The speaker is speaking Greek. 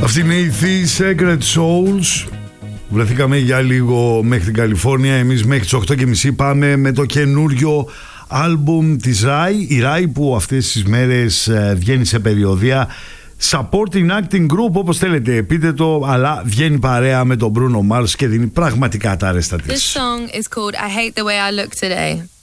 Αυτή είναι η The Secret Souls. Βρεθήκαμε για λίγο μέχρι την Καλιφόρνια. Εμείς μέχρι τις 8:30 πάμε με το καινούριο άλμπουμ της Rai. Η Rai που αυτές τις μέρες βγαίνει σε περιοδεία supporting acting group, όπως θέλετε πείτε το, αλλά βγαίνει παρέα με τον Bruno Mars και δίνει πραγματικά τα αρέστα της. This song is called I Hate the Way I Look Today.